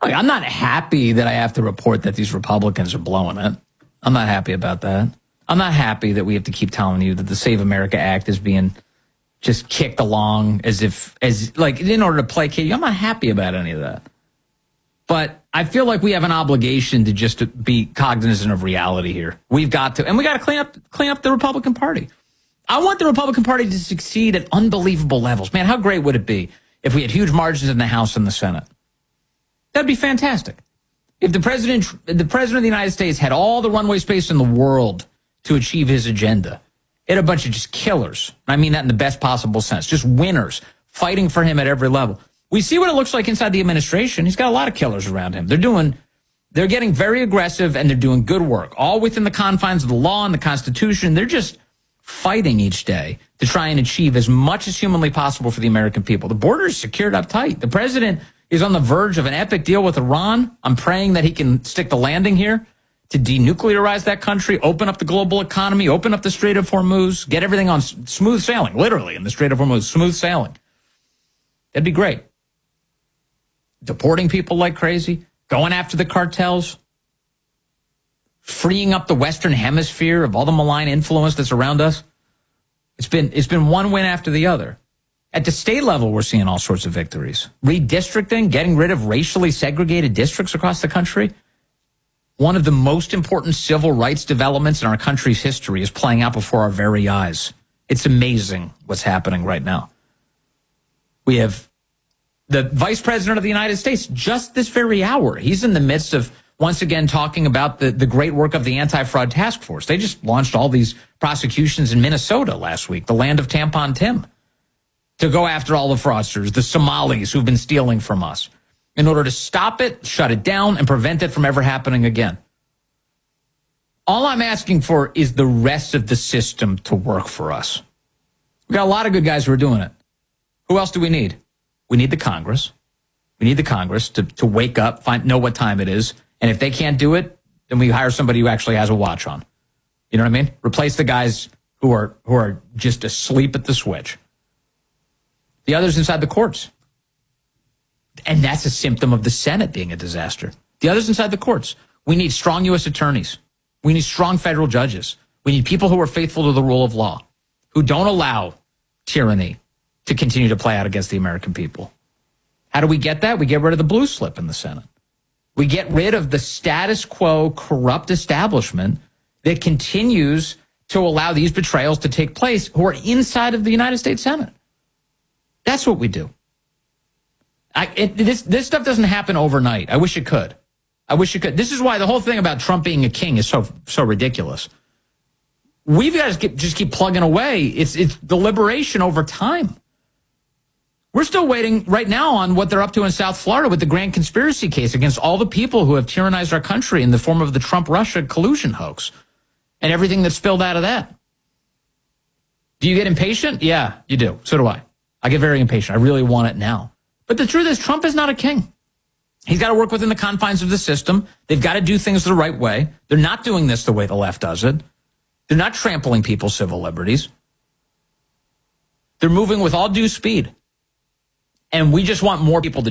Look, I'm not happy that I have to report that these Republicans are blowing it. I'm not happy about that. I'm not happy that we have to keep telling you that the Save America Act is being just kicked along as in order to placate you. I'm not happy about any of that. But I feel like we have an obligation to just be cognizant of reality here. We've got to, and we got to clean up the Republican Party. I want the Republican Party to succeed at unbelievable levels. Man, how great would it be if we had huge margins in the House and the Senate? That'd be fantastic. If the president of the United States had all the runway space in the world to achieve his agenda, it had a bunch of just killers. I mean that in the best possible sense. Just winners fighting for him at every level. We see what it looks like inside the administration. He's got a lot of killers around him. They're getting very aggressive and they're doing good work, all within the confines of the law and the Constitution. They're just fighting each day to try and achieve as much as humanly possible for the American people. The border is secured up tight. The president is on the verge of an epic deal with Iran. I'm praying that he can stick the landing here to denuclearize that country, open up the global economy, open up the Strait of Hormuz, get everything on smooth sailing, literally in the Strait of Hormuz, smooth sailing. That'd be great. Deporting people like crazy, going after the cartels, freeing up the Western Hemisphere of all the malign influence that's around us. It's been one win after the other. At the state level, we're seeing all sorts of victories. Redistricting, getting rid of racially segregated districts across the country. One of the most important civil rights developments in our country's history is playing out before our very eyes. It's amazing what's happening right now. We have the Vice President of the United States just this very hour. He's in the midst of, once again, talking about the great work of the Anti-Fraud Task Force. They just launched all these prosecutions in Minnesota last week, the land of Tampon Tim, to go after all the fraudsters, the Somalis who've been stealing from us, in order to stop it, shut it down, and prevent it from ever happening again. All I'm asking for is the rest of the system to work for us. We've got a lot of good guys who are doing it. Who else do we need? We need the Congress. We need the Congress to wake up, know what time it is. And if they can't do it, then we hire somebody who actually has a watch on. You know what I mean? Replace the guys who are just asleep at the switch. The others inside the courts. And that's a symptom of the Senate being a disaster. The others inside the courts. We need strong U.S. attorneys. We need strong federal judges. We need people who are faithful to the rule of law, who don't allow tyranny to continue to play out against the American people. How do we get that? We get rid of the blue slip in the Senate. We get rid of the status quo corrupt establishment that continues to allow these betrayals to take place who are inside of the United States Senate. That's what we do. This stuff doesn't happen overnight. I wish it could. I wish it could. This is why the whole thing about Trump being a king is so ridiculous. We've got to just keep plugging away. It's deliberation over time. We're still waiting right now on what they're up to in South Florida with the grand conspiracy case against all the people who have tyrannized our country in the form of the Trump-Russia collusion hoax and everything that spilled out of that. Do you get impatient? Yeah, you do. So do I. I get very impatient. I really want it now. But the truth is, Trump is not a king. He's got to work within the confines of the system. They've got to do things the right way. They're not doing this the way the left does it. They're not trampling people's civil liberties. They're moving with all due speed. And we just want more people to